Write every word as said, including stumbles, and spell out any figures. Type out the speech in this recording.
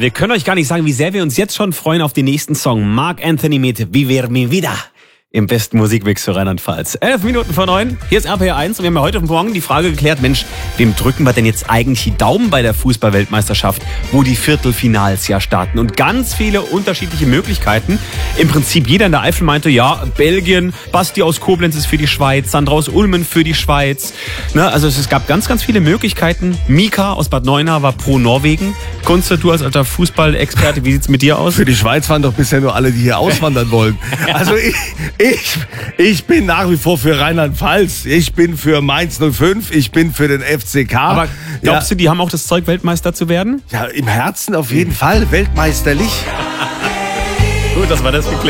Wir können euch gar nicht sagen, wie sehr wir uns jetzt schon freuen auf den nächsten Song. Marc Anthony mit Vivir mi vida im besten Musikmix für Rheinland-Pfalz. Elf Minuten vor neun, hier ist R P R eins und wir haben ja heute Morgen die Frage geklärt, Mensch, wem drücken wir denn jetzt eigentlich die Daumen bei der Fußball-Weltmeisterschaft, wo die Viertelfinals ja starten? Und ganz viele unterschiedliche Möglichkeiten. Im Prinzip jeder in der Eifel meinte, ja, Belgien, Basti aus Koblenz ist für die Schweiz, Sandra aus Ulmen für die Schweiz. Ne, also es gab ganz, ganz viele Möglichkeiten. Mika aus Bad Neuenahr war pro Norwegen. Kunze, du als alter Fußballexperte, wie sieht's mit dir aus? Für die Schweiz waren doch bisher nur alle, die hier auswandern wollen. Also ich, ich, ich bin nach wie vor für Rheinland-Pfalz. Ich bin für Mainz null fünf. Ich bin für den F C K. Aber glaubst ja. du, die haben auch das Zeug, Weltmeister zu werden? Ja, im Herzen auf jeden Fall. Weltmeisterlich. Gut, dass wir das geklärt